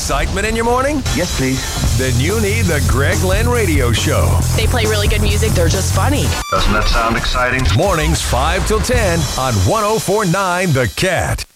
excitement in your morning? Yes, please. Then you need the Greg Lynn Radio Show. They play really good music. They're just funny. Doesn't that sound exciting? Mornings 5 till 10 on 104.9 The Cat.